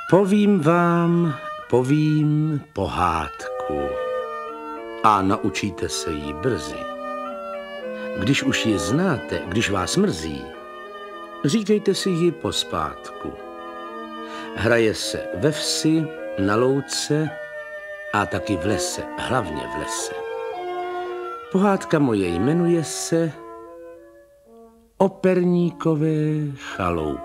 Povím pohádku a naučíte se jí brzy. Když už ji znáte, když vás mrzí, říkejte si ji pospátku. Hraje se ve vsi, na louce a taky v lese, hlavně v lese. Pohádka moje jmenuje se O perníkové chaloupě.